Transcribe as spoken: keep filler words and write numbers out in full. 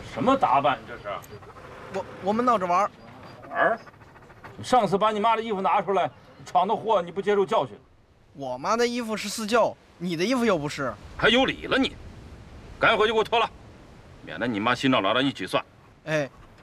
什么打扮？这是？ 我我们闹着玩儿。 玩儿？你上次把你妈的衣服拿出来，闯的祸你不接受教训？ 我妈的衣服是私教，你的衣服又不是。 还有理了你！赶紧回去给我脱了，免得你妈新账老账一起算。 哎，